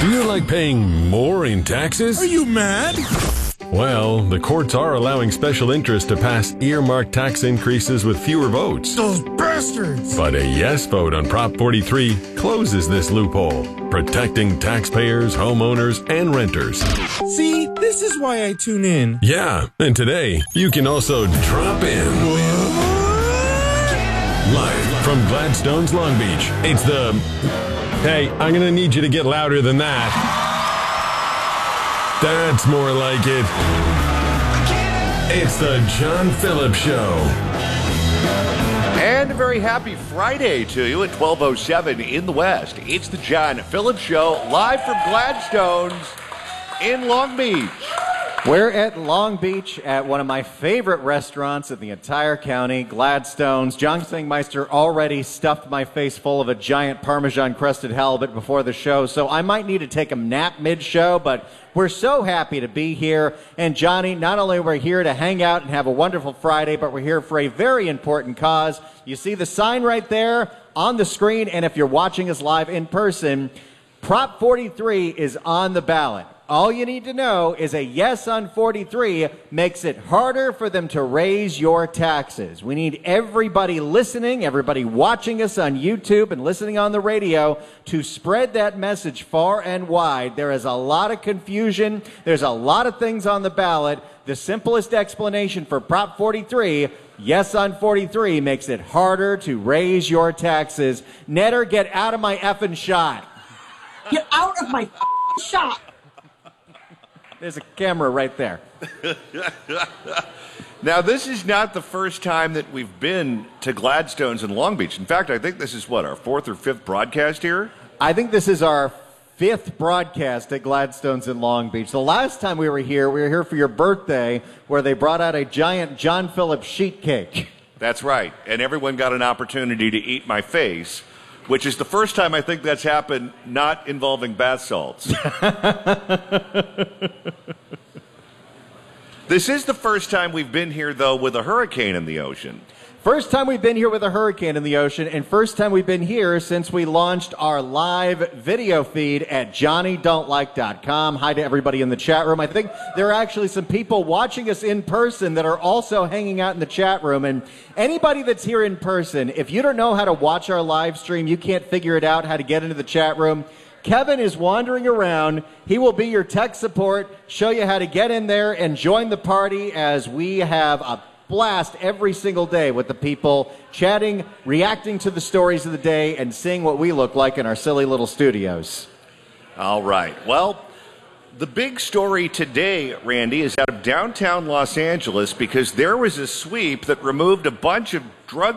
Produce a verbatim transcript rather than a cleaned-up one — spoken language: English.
Do you like paying more in taxes? Are you mad? Well, the courts are allowing special interests to pass earmarked tax increases with fewer votes. Those bastards! But a yes vote on Prop forty-three closes this loophole, protecting taxpayers, homeowners, and renters. See, this is why I tune in. Yeah, and today, you can also drop in. Live from Gladstone's Long Beach, it's the... Hey, I'm gonna need you to get louder than that. That's more like it. It's the John Phillips Show. And a very happy Friday to you at twelve oh seven in the West. It's the John Phillips Show, live from Gladstone's in Long Beach. We're at Long Beach at one of my favorite restaurants in the entire county, Gladstone's. John Singmeister already stuffed my face full of a giant Parmesan-crusted halibut before the show, so I might need to take a nap mid-show, but we're so happy to be here. And Johnny, not only are we here to hang out and have a wonderful Friday, but we're here for a very important cause. You see the sign right there on the screen, and if you're watching us live in person, Prop forty-three is on the ballot. All you need to know is a yes on forty-three makes it harder for them to raise your taxes. We need everybody listening, everybody watching us on YouTube and listening on the radio to spread that message far and wide. There is a lot of confusion. There's a lot of things on the ballot. The simplest explanation for Prop forty-three, yes on forty-three, makes it harder to raise your taxes. Netter, get out of my effing shot. Get out of my shot. There's a camera right there. Now, this is not the first time that we've been to Gladstone's in Long Beach. In fact, I think this is, what, our fourth or fifth broadcast here? I think this is our fifth broadcast at Gladstone's in Long Beach. The last time we were here, we were here for your birthday, where they brought out a giant John Phillips sheet cake. That's right. And everyone got an opportunity to eat my face, which is the first time I think that's happened not involving bath salts. This is the first time we've been here, though, with a hurricane in the ocean. First time we've been here with a hurricane in the ocean, and first time we've been here since we launched our live video feed at Johnny Don't Like dot com. Hi to everybody in the chat room. I think there are actually some people watching us in person that are also hanging out in the chat room. And anybody that's here in person, if you don't know how to watch our live stream, you can't figure it out how to get into the chat room, Kevin is wandering around. He will be your tech support, show you how to get in there and join the party as we have a blast every single day with the people chatting, reacting to the stories of the day, and seeing what we look like in our silly little studios. All right. Well, the big story today, Randy, is out of downtown Los Angeles because there was a sweep that removed a bunch of drug